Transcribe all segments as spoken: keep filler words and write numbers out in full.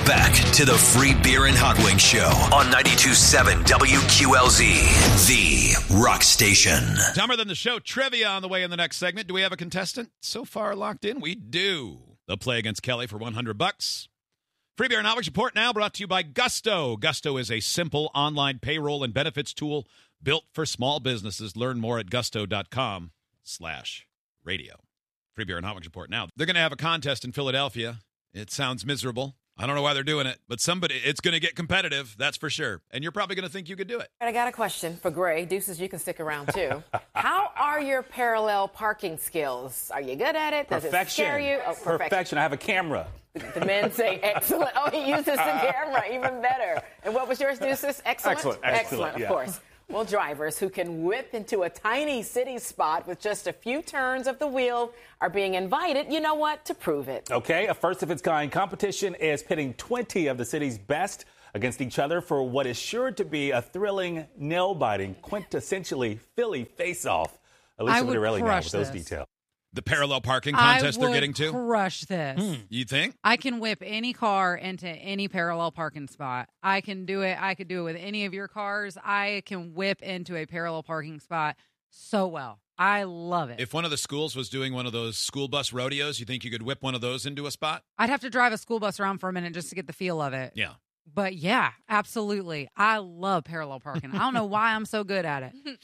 Back to the Free Beer and Hot Wings Show on ninety-two point seven W Q L Z, the rock station. Dumber Than the Show trivia on the way in the next segment. Do we have a contestant so far locked in? We do. They'll play against Kelly for one hundred bucks. Free Beer and Hot Wings Report now brought to you by Gusto. Gusto is a simple online payroll and benefits tool built for small businesses. Learn more at gusto.com slash radio. Free Beer and Hot Wings Report now. They're going to have a contest in Philadelphia. It sounds miserable. I don't know why they're doing it, but somebody, it's going to get competitive, that's for sure. And you're probably going to think you could do it. I got a question for Gray. Deuces, you can stick around, too. How are your parallel parking skills? Are you good at it? Does Perfection. it scare you? Oh, perfection. Perfection. I have a camera. The men say excellent. Oh, he uses the camera. Even better. And what was yours, Deuces? Excellent? Excellent. Excellent, Excellent, of yeah. course. Well, drivers who can whip into a tiny city spot with just a few turns of the wheel are being invited, you know what, to prove it. Okay, a first-of-its-kind competition is pitting twenty of the city's best against each other for what is sure to be a thrilling, nail-biting, quintessentially Philly face-off. Elisa Vitarelli now with those this. details. The parallel parking contest I they're would getting to? crush this. Hmm, you think? I can whip any car into any parallel parking spot. I can do it. I could do it with any of your cars. I can whip into a parallel parking spot so well. I love it. If one of the schools was doing one of those school bus rodeos, you think you could whip one of those into a spot? I'd have to drive a school bus around for a minute just to get the feel of it. Yeah. But yeah, absolutely. I love parallel parking. I don't know why I'm so good at it.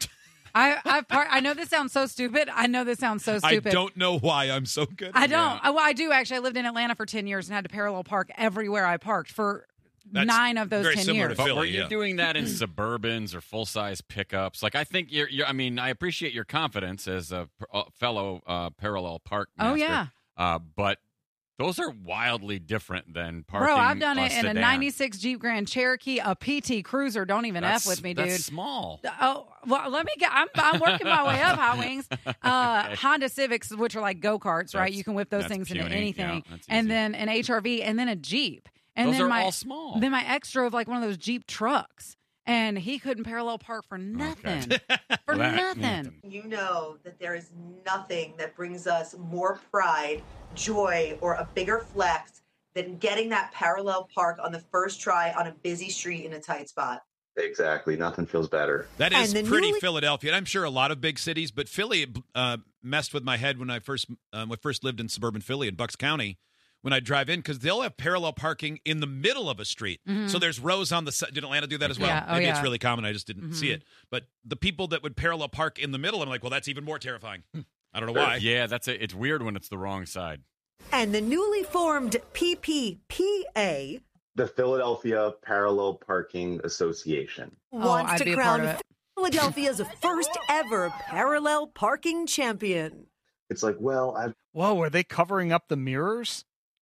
I I've par- I know this sounds so stupid. I know this sounds so stupid. I don't know why I'm so good at I it. don't. I, well, I do actually. I lived in Atlanta for ten years and had to parallel park everywhere I parked for That's nine of those very ten similar years. to But Philly, were you yeah. doing that in Suburbans or full-size pickups? Like, I think you're, you're I mean, I appreciate your confidence as a uh, fellow uh, parallel park master. Oh, yeah. Uh, but those are wildly different than parking Bro, I've done a it in a sedan. ninety-six Jeep Grand Cherokee, a P T Cruiser. Don't even That's, F with me, that's dude. small. Oh, well, let me get, I'm, I'm working my way up, Hot Wings. Uh, Okay. Honda Civics, which are like go-karts, right? That's- You can whip those that's things into puny. anything. Yeah, that's and easy. then an H R V, and then a Jeep. And Those then are my, all small. Then my ex drove like one of those Jeep trucks. And he couldn't parallel park for nothing. For That- nothing. You know that there is nothing that brings us more pride, joy, or a bigger flex than getting that parallel park on the first try on a busy street in a tight spot. Exactly. Nothing feels better. That is And the pretty newly- Philadelphia. And I'm sure a lot of big cities, but Philly uh, messed with my head when I first um, when I first lived in suburban Philly in Bucks County. When I drive in, because they'll have parallel parking in the middle of a street. Mhm. So there's rows on the side. Did Atlanta do that as well? Yeah. Oh, Maybe it's yeah. really common. I just didn't Mhm. see it. But the people that would parallel park in the middle, I'm like, well, that's even more terrifying. I don't know why. Yeah, that's it. It's weird when it's the wrong side. And the newly formed P P P A The Philadelphia Parallel Parking Association. wants Oh, I'd to be a part crown of it. Philadelphia's first ever parallel parking champion. It's like, well, I've Whoa, are they covering up the mirrors?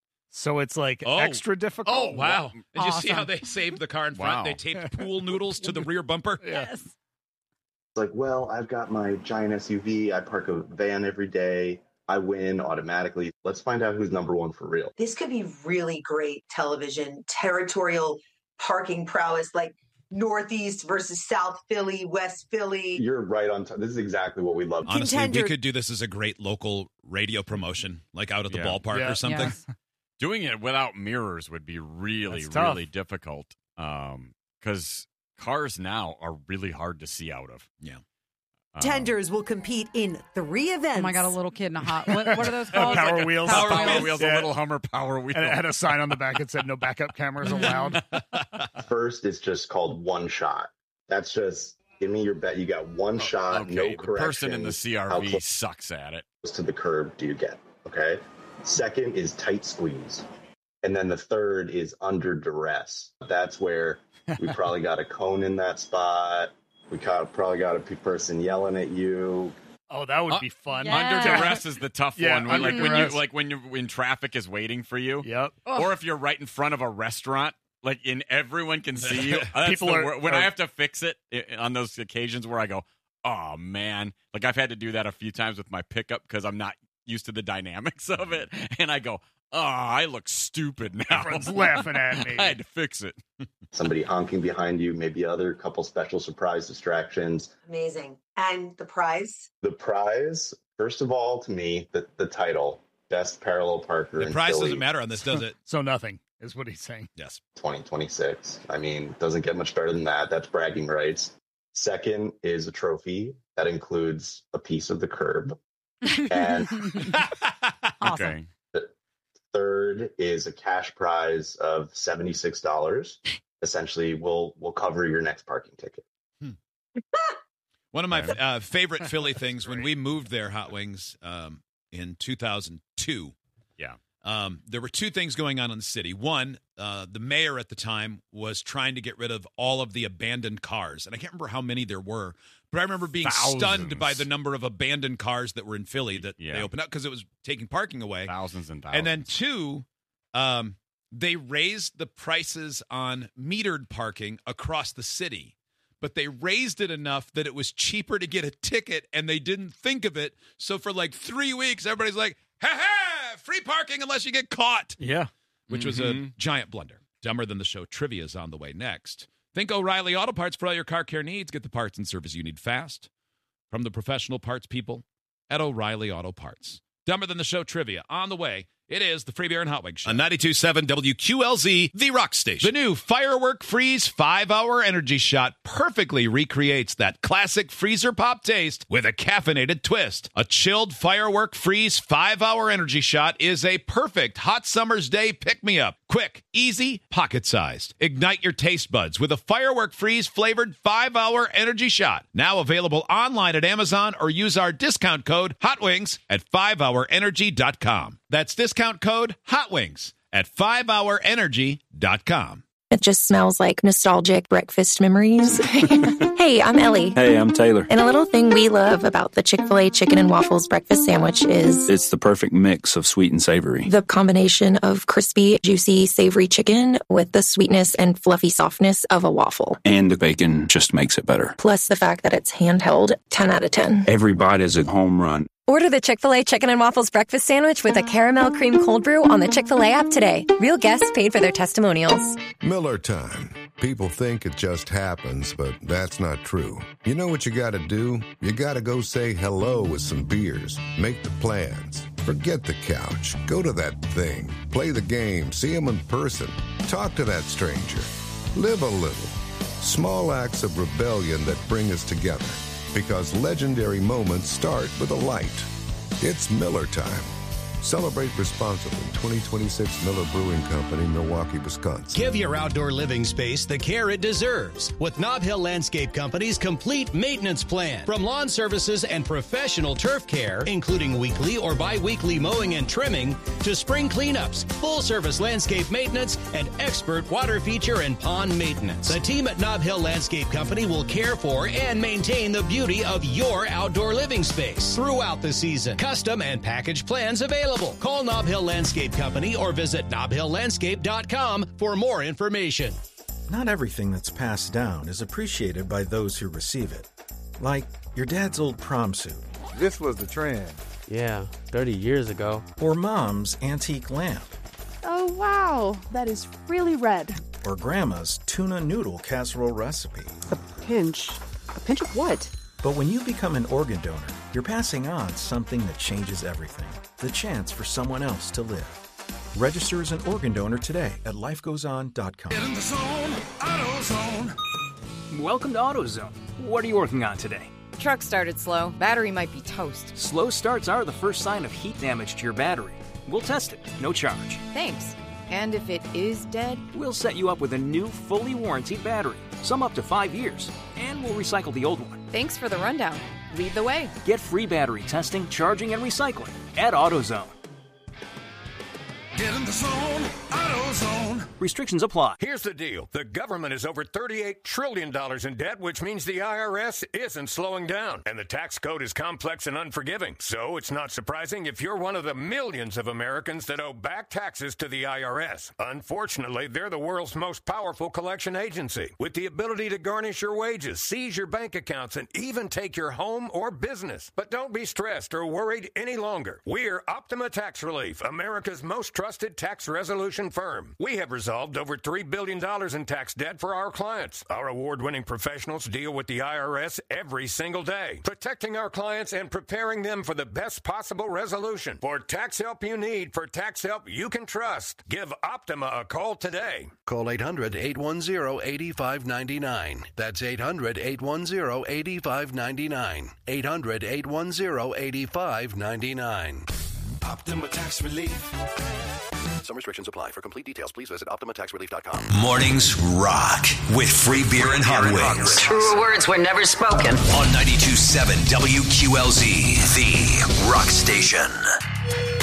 So it's like Oh. extra difficult? Oh, wow. Did you see Awesome. how they saved the car in front? Wow. They taped pool noodles to the rear bumper? Yes. It's like, well, I've got my giant S U V. I park a van every day. I win automatically. Let's find out who's number one for real. This could be really great television, territorial parking prowess, like Northeast versus South Philly, West Philly. You're right on time. This is exactly what we love. Honestly, Contender- we could do this as a great local radio promotion, like out at the Yeah. ballpark Yeah. or something. Yes. Doing it without mirrors would be really, That's tough. really difficult. Um, because cars now are really hard to see out of. Yeah. Um, Contenders will compete in three events. Oh my God, a little kid in a hot. What, what are those called? Power wheels. Power Power wheels. wheels, Yeah. a little Hummer Power Wheel. And it had a sign on the back that said no backup cameras allowed. First, it's just called one shot. That's just give me your bet. You got one shot, okay, no the correction. person in the C How R V close sucks at it. to the curb do you get? Okay. Second is tight squeeze. And then the third is under duress. That's where we probably got a cone in that spot. We got, probably got a pe- person yelling at you. Oh, that would Uh, be fun. yeah. Under Yeah. duress is the tough Yeah, one. When, under like when you duress. like when you when traffic is waiting for you. Yep. Or if you're right in front of a restaurant, like in everyone can see you. That's People the are- wor- when are- I have to fix it i- on those occasions where I go, oh man, like I've had to do that a few times with my pickup because I'm not used to the dynamics of it, and I go, oh, I look stupid now. Everyone's laughing at me. I had to fix it. Somebody honking behind you, maybe other couple special surprise distractions. Amazing. And the prize? The prize, first of all, to me, the, the title, Best Parallel Parker The in price Philly. doesn't matter on this, does it? So nothing. is what he's saying. Yes. twenty twenty-six. I mean, doesn't get much better than that. That's bragging rights. Second is a trophy that includes a piece of the curb. And Awesome. Okay. the third is a cash prize of seventy-six dollars. Essentially, we'll we'll cover your next parking ticket. One of my uh, favorite Philly things when we moved there, Hot Wings, um, in two thousand two. Yeah. Um, there were two things going on in the city. One, uh, the mayor at the time was trying to get rid of all of the abandoned cars. And I can't remember how many there were, but I remember being Thousands. stunned by the number of abandoned cars that were in Philly that Yeah. they opened up because it was taking parking away. Thousands and thousands. And then two, um, they raised the prices on metered parking across the city. But they raised it enough that it was cheaper to get a ticket, and they didn't think of it. So for like three weeks, everybody's like, ha ha, free parking unless you get caught. Yeah. Which was a Mhm. giant blunder. Dumber Than the Show trivia is on the way next. Think O'Reilly Auto Parts for all your car care needs. Get the parts and service you need fast from the professional parts people at O'Reilly Auto Parts. Dumber Than the Show trivia on the way. It is the Free Beer and Hot Wings Show. On ninety-two point seven W Q L Z, the rock station. The new Firework Freeze five-hour energy shot perfectly recreates that classic freezer pop taste with a caffeinated twist. A chilled Firework Freeze five-hour energy shot is a perfect hot summer's day pick-me-up. Quick, easy, pocket-sized. Ignite your taste buds with a Firework Freeze flavored five-hour energy shot. Now available online at Amazon or use our discount code HOTWINGS at five hour energy dot com. That's discount code HOTWINGS at five hour energy dot com. It just smells like nostalgic breakfast memories. Hey, I'm Ellie. Hey, I'm Taylor. And a little thing we love about the Chick-fil-A chicken and waffles breakfast sandwich is It's the perfect mix of sweet and savory. the combination of crispy, juicy, savory chicken with the sweetness and fluffy softness of a waffle. And the bacon just makes it better. Plus the fact that it's handheld, ten out of ten. Every bite is a home run. Order the Chick-fil-A Chicken and Waffles Breakfast Sandwich with a caramel cream cold brew on the Chick-fil-A app today. Real guests paid for their testimonials. Miller time. People think it just happens, but that's not true. You know what you gotta do? You gotta go say hello with some beers. Make the plans. Forget the couch. Go to that thing. Play the game. See them in person. Talk to that stranger. Live a little. Small acts of rebellion that bring us together. Because legendary moments start with a light. It's Miller time. Celebrate responsibly. twenty twenty-six Miller Brewing Company, Milwaukee, Wisconsin. Give your outdoor living space the care it deserves with Nob Hill Landscape Company's complete maintenance plan. From lawn services and professional turf care, including weekly or bi-weekly mowing and trimming, to spring cleanups, full-service landscape maintenance, and expert water feature and pond maintenance. The team at Nob Hill Landscape Company will care for and maintain the beauty of your outdoor living space throughout the season. Custom and package plans available. Call Nob Hill Landscape Company or visit nob hill landscape dot com for more information. Not everything that's passed down is appreciated by those who receive it. Like your dad's old prom suit. This was the trend. Yeah, thirty years ago. Or mom's antique lamp. Oh, wow. That is really red. Or grandma's tuna noodle casserole recipe. A pinch. A pinch of what? But when you become an organ donor, you're passing on something that changes everything. The chance for someone else to live. Register as an organ donor today at life goes on dot com. Get in the zone, AutoZone. Welcome to AutoZone. What are you working on today? Truck started slow. Battery might be toast. Slow starts are the first sign of heat damage to your battery. We'll test it, no charge. Thanks. And if it is dead? We'll set you up with a new, fully warranted battery, some up to five years, and we'll recycle the old one. Thanks for the rundown. Lead the way. Get free battery testing, charging, and recycling at AutoZone. Get in the zone, AutoZone. Restrictions apply. Here's the deal. The government is over thirty-eight trillion dollars in debt, which means the I R S isn't slowing down. And the tax code is complex and unforgiving. So it's not surprising if you're one of the millions of Americans that owe back taxes to the I R S. Unfortunately, they're the world's most powerful collection agency, with the ability to garnish your wages, seize your bank accounts, and even take your home or business. But don't be stressed or worried any longer. We're Optima Tax Relief, America's most trusted trusted tax resolution firm. We have resolved over three billion dollars in tax debt for our clients. Our award-winning professionals deal with the I R S every single day, protecting our clients and preparing them for the best possible resolution. For tax help you need, for tax help you can trust, give Optima a call today. Call eight hundred, eight one zero, eight five nine nine. That's eight hundred, eight one zero, eight five nine nine. eight hundred, eight one zero, eight five nine nine. Optima Tax Relief. Some restrictions apply. For complete details, please visit Optima Tax Relief dot com. Mornings rock with free beer and hot wings. Truer words were never spoken. On ninety-two point seven W Q L Z, the rock station.